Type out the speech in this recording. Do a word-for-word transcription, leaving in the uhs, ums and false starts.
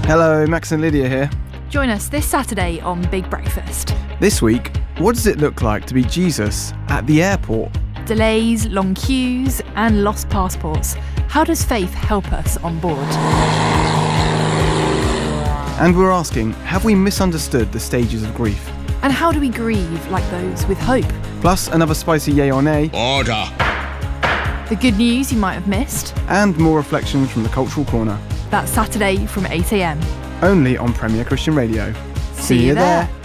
Hello, Max and Lydia here. Join us this Saturday on Big Breakfast. This week, what does it look like to be Jesus at the airport? Delays, long queues, and lost passports. How does faith help us on board? And we're asking, have we misunderstood the stages of grief? And how do we grieve like those with hope? Plus, another spicy yay or nay. Order! The good news you might have missed. And more reflections from the Cultural Corner. That's Saturday from eight a m. Only on Premier Christian Radio. See you there.